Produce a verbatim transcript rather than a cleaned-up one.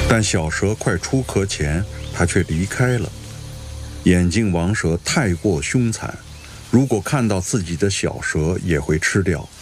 但小蛇快出壳前，它却离开了。眼镜王蛇太过凶残，如果看到自己的小蛇，也会吃掉。